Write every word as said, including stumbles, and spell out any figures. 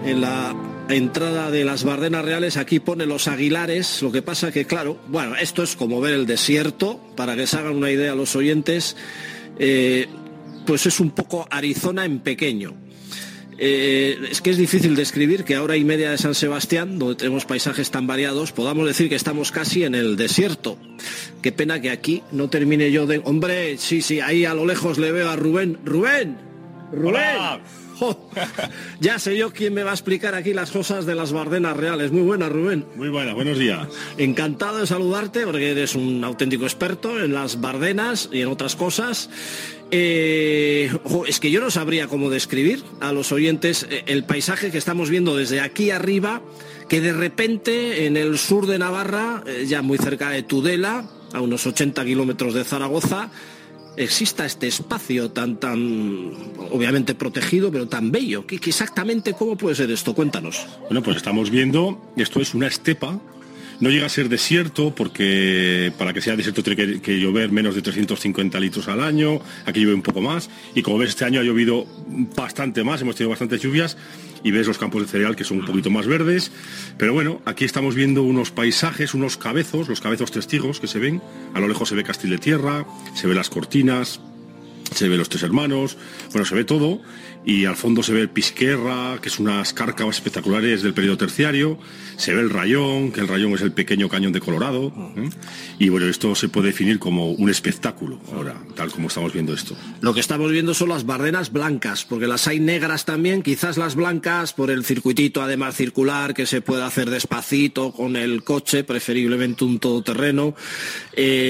En la entrada de las Bardenas Reales aquí pone Los Aguilares, lo que pasa que claro, bueno, esto es como ver el desierto, para que se hagan una idea los oyentes, eh, pues es un poco Arizona en pequeño. Eh, es que es difícil describir que a hora y media de San Sebastián, donde tenemos paisajes tan variados, podamos decir que estamos casi en el desierto. Qué pena que aquí no termine yo de... Hombre, sí, sí, ahí a lo lejos le veo a Rubén. ¡Rubén! ¡Rubén! ¡Hola! Oh, ya sé yo quién me va a explicar aquí las cosas de las Bardenas Reales. Muy buena, Rubén. Muy buena, buenos días. Encantado de saludarte porque eres un auténtico experto en las Bardenas y en otras cosas. Eh, oh, es que yo no sabría cómo describir a los oyentes el paisaje que estamos viendo desde aquí arriba, que de repente en el sur de Navarra, ya muy cerca de Tudela, a unos ochenta kilómetros de Zaragoza, exista este espacio tan, tan, obviamente protegido, pero tan bello. ¿Qué, qué exactamente cómo puede ser esto? Cuéntanos. Bueno, pues estamos viendo, esto es una estepa, no llega a ser desierto porque para que sea desierto tiene que, que llover menos de trescientos cincuenta litros al año, aquí llueve un poco más, y como ves este año ha llovido bastante más, hemos tenido bastantes lluvias, y ves los campos de cereal que son un poquito más verdes, pero bueno, aquí estamos viendo unos paisajes, unos cabezos, los cabezos testigos que se ven, a lo lejos se ve Castil de Tierra, se ve las Cortinas, se ve los Tres Hermanos, bueno, se ve todo, y al fondo se ve el Pisquerra, que es unas cárcavas espectaculares del periodo terciario, se ve el Rayón, que el Rayón es el pequeño cañón de Colorado, ¿eh? Y bueno, esto se puede definir como un espectáculo ahora, tal como estamos viendo esto. Lo que estamos viendo son las Bardenas blancas, porque las hay negras también, quizás las blancas por el circuitito además circular, que se puede hacer despacito con el coche, preferiblemente un todoterreno. Eh,